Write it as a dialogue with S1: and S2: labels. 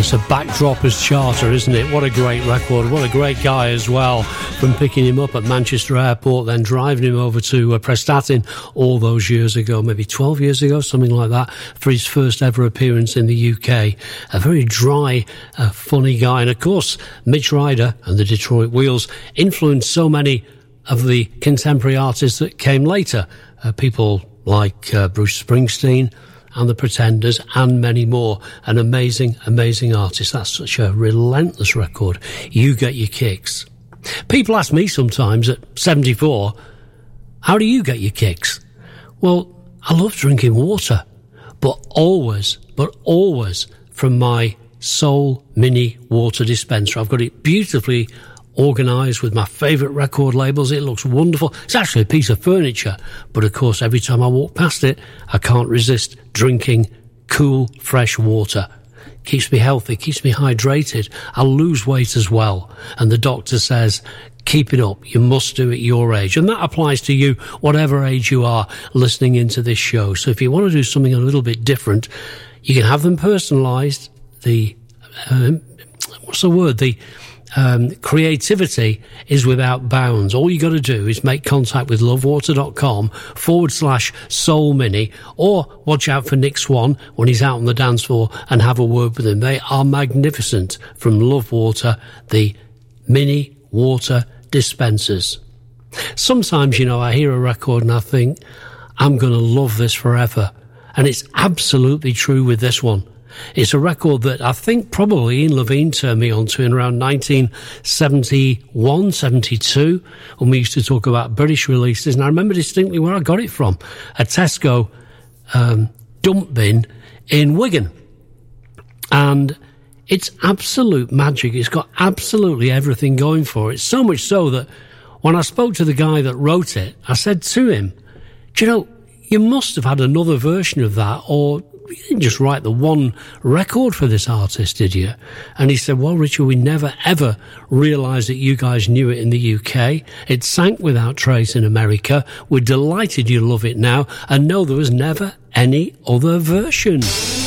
S1: It's a backdroppers charter, isn't it? What a great record. What a great guy as well, from picking him up at Manchester Airport, then driving him over to Prestatyn all those years ago, maybe 12 years ago, something like that, for his first ever appearance in the UK. A very dry, funny guy. And of course, Mitch Ryder and the Detroit Wheels influenced so many of the contemporary artists that came later. People like Bruce Springsteen and the Pretenders, and many more. An amazing, amazing artist. That's such a relentless record. You Get Your Kicks. People ask me sometimes at 74, how do you get your kicks? Well, I love drinking water, but always from my Soul Mini water dispenser. I've got it beautifully organised with my favourite record labels. It looks wonderful. It's actually a piece of furniture, but of course every time I walk past it I can't resist drinking cool fresh water. Keeps me healthy, keeps me hydrated. I lose weight as well, and the doctor says keep it up, you must do at your age. And that applies to you whatever age you are listening into this show. So if you want to do something a little bit different, you can have them personalised. The creativity is without bounds. All you got to do is make contact with lovewater.com/Soul Mini, or watch out for Nick Swan when he's out on the dance floor and have a word with him. They are magnificent, from Love Water, the mini water dispensers. Sometimes, I hear a record and I think, I'm going to love this forever. And it's absolutely true with this one. It's a record that I think probably Ian Levine turned me onto in around 1971, 72, when we used to talk about British releases. And I remember distinctly where I got it from, a Tesco dump bin in Wigan. And it's absolute magic. It's got absolutely everything going for it. So much so that when I spoke to the guy that wrote it, I said to him, do you know, you must have had another version of that, or you didn't just write the one record for this artist, did you? And he said, well, Richard, we never, ever realised that you guys knew it in the UK. It sank without trace in America. We're delighted you love it now, and no, there was never any other version.